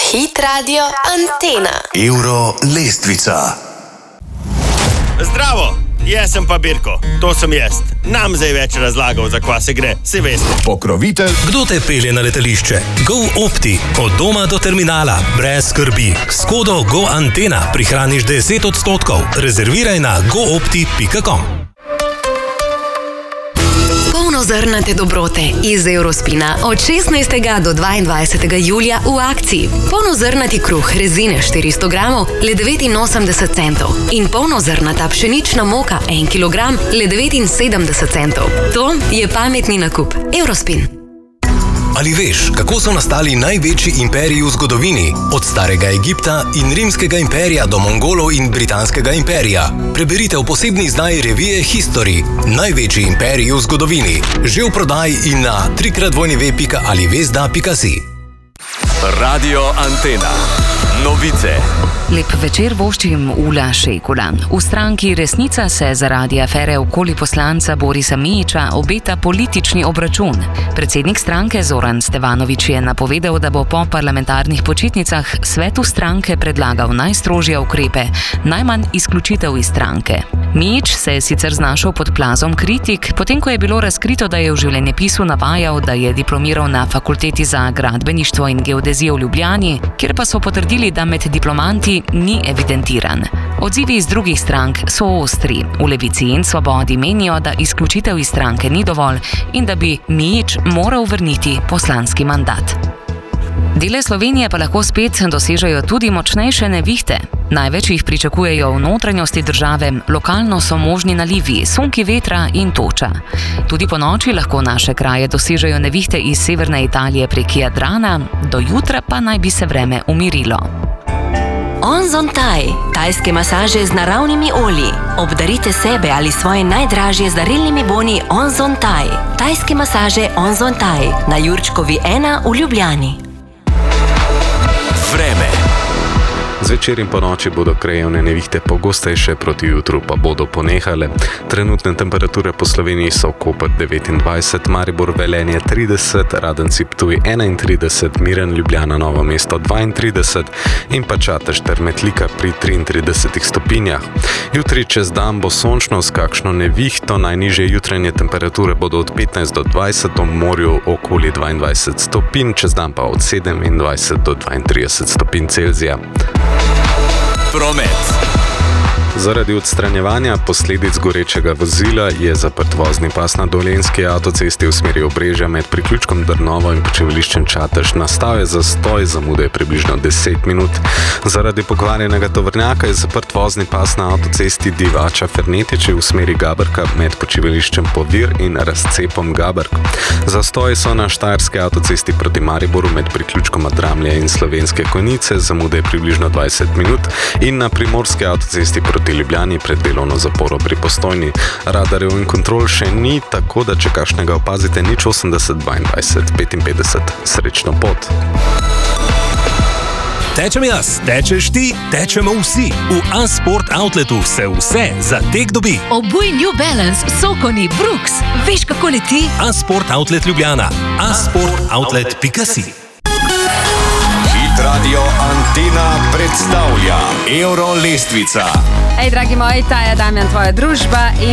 Hit Radio Antena. Euro lestvica. Zdravo, jaz sem pa Birko, to sem jaz. Nam zdaj več razlagal, za kva se gre, si veste. Pokrovitelj. Kdo te pelje na letališče? GoOpti. Od doma do terminala. Brez skrbi. S kodo GoAntena prihraniš 10%. Rezerviraj na goopti.com. Polnozrnate dobrote iz Eurospina od 16. do 22. julija v akciji. Polnozrnati kruh rezine 400 gramov le 89 centov in polnozrnata pšenična moka 1 kilogram le 79 centov. To je pametni nakup. Eurospin. Ali veš, kako so nastali največji imperiji v zgodovini? Od starega Egipta in rimskega imperija do Mongolov in britanskega imperija. Preberite v posebni izdaji revije History. Največji imperiji v zgodovini. Že v prodaji in na www.alivesda.si. Radio Antena. Novice. Lep večer voščim Ula Šejkula. V stranki Resnica se zaradi afere okoli poslanca Borisa Mijića obeta politični obračun. Predsednik stranke Zoran Stevanović je napovedal, da bo po parlamentarnih počitnicah svetu stranke predlagal najstrožje ukrepe, najmanj izključitev iz stranke. Mijić se je sicer znašel pod plazom kritik, potem ko je bilo razkrito, da je v življenjepisu navajal, da je diplomiral na fakulteti za gradbeništvo in geodezijo v Ljubljani, kjer pa so potrdili, da med diplomanti ni evidentiran. Odzivi iz drugih strank so ostri. V Levici in Svobodi menijo, da izključitev iz stranke ni dovolj in da bi Mijić moral vrniti poslanski mandat. Dele Slovenije pa lahko spet dosežejo tudi močnejše nevihte. Največ jih pričakujejo v notranjosti države, lokalno so možni nalivi, sunki vetra in toča. Tudi po noči lahko naše kraje dosežejo nevihte iz severne Italije prek Jadrana, do jutra pa naj bi se vreme umirilo. Onzon Thai, tajske masaže z naravnimi olji. Obdarite sebe ali svoje najdražje z darilnimi boni Onzon Thai. Tajske masaže Onzon Thai na Jurčkovi 1 v Ljubljani. Vreme. Zvečer in po noči bodo krajevne nevihte pogostejše, proti jutru pa bodo ponehale. Trenutne temperature po Sloveniji so Koper 29, Maribor Velenje 30, Radenci Ptuj 31, Miren Ljubljana Novo mesto 32 in pa Čatež ter Metlika pri 33 stopinjah. Jutri čez dan bo sončno s kakšno nevihto, najnižje jutranje temperature bodo od 15 do 20, v morju okoli 22 stopinj, čez dan pa od 27 do 32 stopinj Celzija. Promet. Zaradi odstranjevanja posledic gorečega vozila je zaprt vozni pas na Dolenjski avtocesti v smeri Obrežja med priključkom Drnovo in počivališčem Čatež. Nastal je zastoj, zamude je približno 10 minut. Zaradi pokvarjenega tovornjaka je zaprt vozni pas na avtocesti Divača Fernetiči v smeri Gabrka med počivališčem Povir in razcepom Gabrk. Zastoji so na Štajerski avtocesti proti Mariboru med priključkom Dramlje in Slovenske Konjice, zamude je približno 20 minut, in na Primorski avtocesti proti Ljubljani pred delovno zaporo pri Postojni. Radarjev in kontrol še ni, tako da če kakšnega opazite, 080 22 55. Srečno pot! Tečem jaz, tečeš ti, tečemo vsi. V A-Sport Outletu se vse za tek dobi. Obuj New Balance, Sokoni, Brooks. Veš, kako leti? A-Sport Outlet Ljubljana. A-sportoutlet.si. Radio Antena predstavlja Euro lestvica. Ej, dragi moji, ta je Damjan, tvoja družba.